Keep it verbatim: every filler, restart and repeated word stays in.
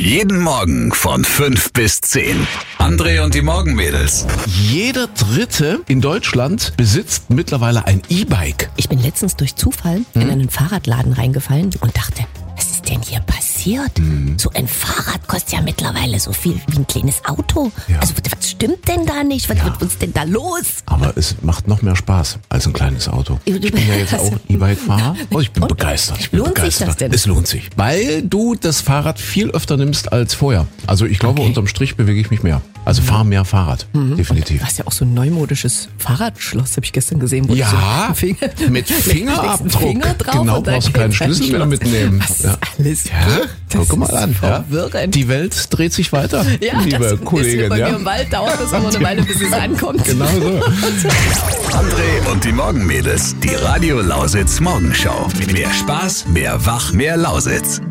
Jeden Morgen von fünf bis zehn. André und die Morgenmädels. Jeder Dritte in Deutschland besitzt mittlerweile ein E-Bike. Ich bin letztens durch Zufall in einen Fahrradladen reingefallen und dachte, was ist denn hier passiert? Mhm. So ein Fahrrad kostet ja mittlerweile so viel wie ein kleines Auto. Ja. Also was stimmt denn da nicht? Was, Ja. was ist denn da los? Aber es macht noch mehr Spaß als ein kleines Auto. Ich bin ja jetzt auch E-Bike-Fahrer und ich bin Und? begeistert. Ich bin Lohnt sich begeistert. das denn? Es lohnt sich, weil du das Fahrrad viel öfter nimmst als vorher. Also ich glaube, Okay. unterm Strich bewege ich mich mehr. Also fahre mehr Fahrrad, definitiv. Du hast ja auch so ein neumodisches Fahrradschloss, habe ich gestern gesehen. Wo du Ja, so Finger, mit Fingerabdruck. Finger drauf Genau, und dann brauchst du keinen geht dein Schlüssel mehr Schloss. mitnehmen. Was Ja. alles Ja, das guck mal ist an. Ja. verwirrend. Die Welt dreht sich weiter, Ja, liebe das Kollegin. ist bei Ja. mir im Wald dauert das immer eine Weile, bis es ankommt. Genau so. André und die Morgenmädels. Die Radio Lausitz Morgenschau. Mehr Spaß, mehr Wach, mehr Lausitz.